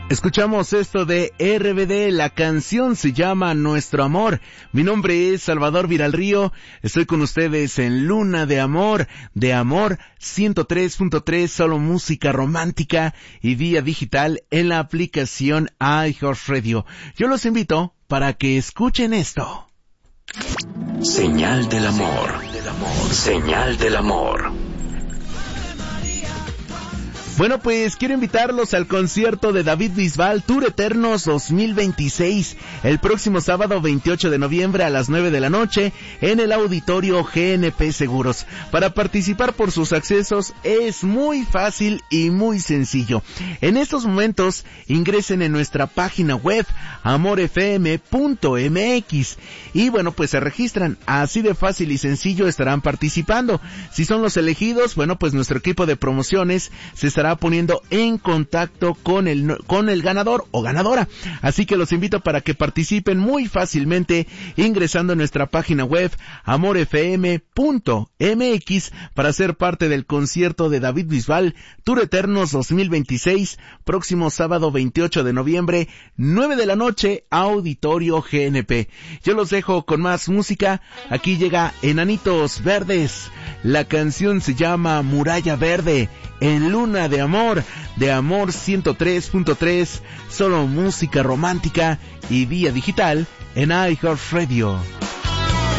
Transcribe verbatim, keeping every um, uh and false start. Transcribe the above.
Escuchamos esto de R B D, la canción se llama Nuestro Amor. Mi nombre es Salvador Viralrío, estoy con ustedes en Luna de Amor, de Amor ciento tres punto tres, solo música romántica y vía digital en la aplicación iHeartRadio. Yo los invito para que escuchen esto. Señal del amor, señal del amor. Bueno, pues quiero invitarlos al concierto de David Bisbal, Tour Eternos dos mil veintiséis, el próximo sábado veintiocho de noviembre a las nueve de la noche en el auditorio G N P Seguros. Para participar por sus accesos es muy fácil y muy sencillo. En estos momentos ingresen en nuestra página web amor f m punto m x y bueno, pues se registran. Así de fácil y sencillo estarán participando. Si son los elegidos, bueno, pues nuestro equipo de promociones se estará poniendo en contacto con el con el ganador o ganadora. Así que los invito para que participen muy fácilmente ingresando a nuestra página web amor f m punto m x para ser parte del concierto de David Bisbal, Tour Eternos dos mil veintiséis, próximo sábado veintiocho de noviembre, nueve de la noche, auditorio G N P. Yo los dejo con más música. Aquí llega Enanitos Verdes. La canción se llama Muralla Verde, en Luna de Amor, de Amor ciento tres punto tres, solo música romántica y vía digital en iHeartRadio.